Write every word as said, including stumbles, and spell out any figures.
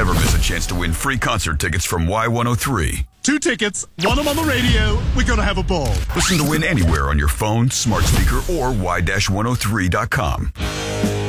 never miss a chance to win free concert tickets from Y one oh three. Two tickets, one them on the radio. We're going to have a ball. Listen to Win anywhere on your phone, smart speaker, or y dash one oh three dot com.